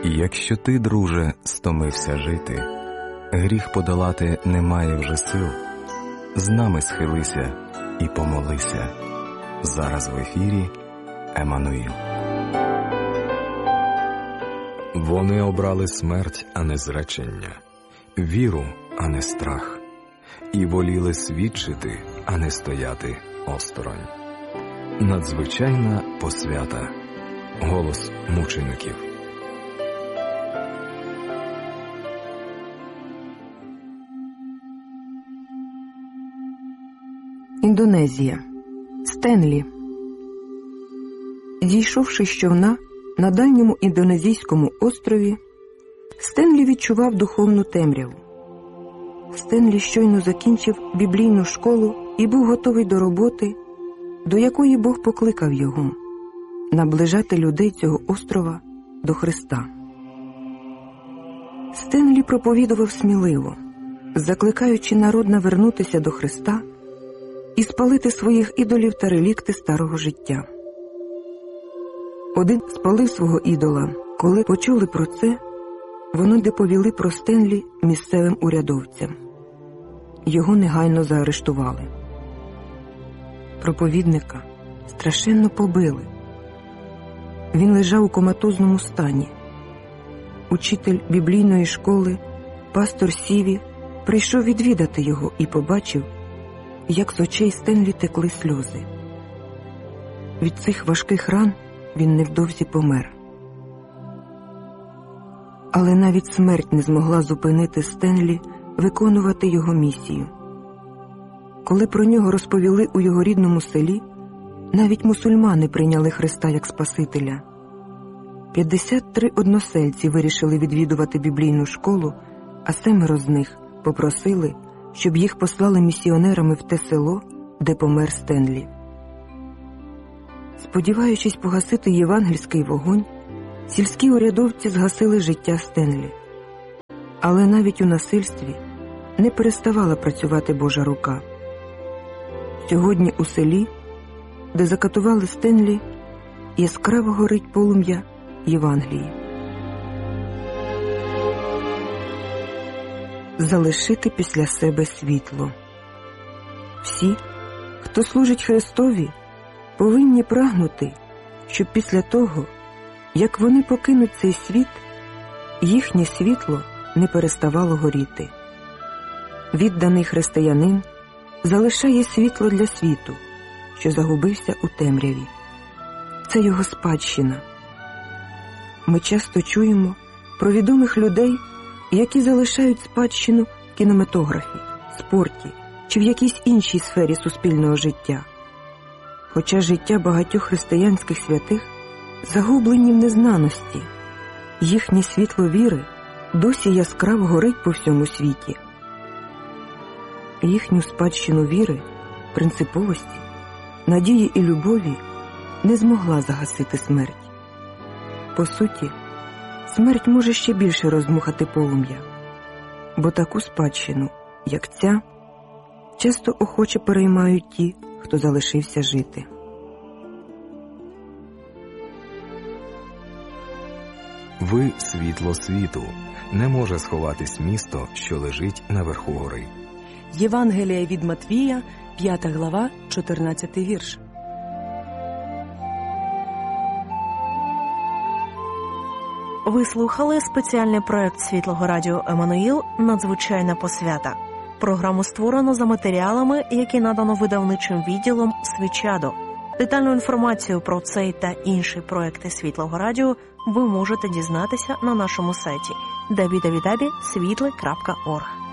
Якщо ти, друже, стомився жити, гріх подолати немає вже сил, з нами схилися і помолися. Зараз в ефірі Еммануїл. Вони обрали смерть, а не зречення, віру, а не страх, і воліли свідчити, а не стояти осторонь. Надзвичайна посвята. Голос мучеників. Індонезія. Стенлі. Зійшовши з човна на дальньому індонезійському острові, Стенлі відчував духовну темряву. Стенлі щойно закінчив біблійну школу і був готовий до роботи, до якої Бог покликав його – наближати людей цього острова до Христа. Стенлі проповідував сміливо, закликаючи народ навернутися до Христа і спалити своїх ідолів та релікти старого життя. Один спалив свого ідола. Коли почули про це, вони доповіли про Стенлі місцевим урядовцям. Його негайно заарештували. Проповідника страшенно побили. Він лежав у коматозному стані. Учитель біблійної школи, пастор Сіві, прийшов відвідати його і побачив, як з очей Стенлі текли сльози. Від цих важких ран він невдовзі помер. Але навіть смерть не змогла зупинити Стенлі виконувати його місію. Коли про нього розповіли у його рідному селі, навіть мусульмани прийняли Христа як Спасителя. 53 односельці вирішили відвідувати біблійну школу, а 7 з них попросили, щоб їх послали місіонерами в те село, де помер Стенлі. Сподіваючись погасити євангельський вогонь, сільські урядовці згасили життя Стенлі. Але навіть у насильстві не переставала працювати Божа рука. Сьогодні у селі, де закатували Стенлі, яскраво горить полум'я Євангелії. Залишити після себе світло. Всі, хто служить Христові, повинні прагнути, щоб після того, як вони покинуть цей світ, їхнє світло не переставало горіти. Відданий християнин залишає світло для світу, що загубився у темряві. Це його спадщина. Ми часто чуємо про відомих людей, які залишають спадщину в кінематографі, спорті чи в якійсь іншій сфері суспільного життя. Хоча життя багатьох християнських святих загублені в незнаності, їхнє світло віри досі яскраво горить по всьому світі. Їхню спадщину віри, принциповості, надії і любові не змогла загасити смерть. По суті, смерть може ще більше роздмухати полум'я, бо таку спадщину, як ця, часто охоче переймають ті, хто залишився жити. Ви – світло світу. Не може сховатись місто, що лежить наверху гори. Євангелія від Матвія, 5 глава, 14 вірш. Ви слухали спеціальний проект Світлого радіо Еммануїл «Надзвичайна посвята». Програму створено за матеріалами, які надано видавничим відділом «Свічадо». Детальну інформацію про цей та інші проекти Світлого радіо ви можете дізнатися на нашому сайті www.svitle.org.